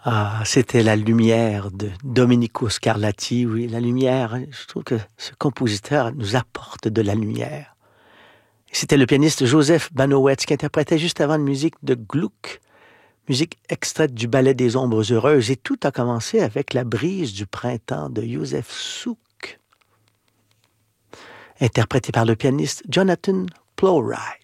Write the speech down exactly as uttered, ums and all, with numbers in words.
Ah, c'était La lumière de Domenico Scarlatti. Oui, la lumière, hein, je trouve que ce compositeur nous apporte de la lumière. C'était le pianiste Joseph Banowetz qui interprétait juste avant une musique de Gluck, musique extraite du ballet des ombres heureuses. Et tout a commencé avec La brise du printemps de Józef Suk, interprété par le pianiste Jonathan Plowright.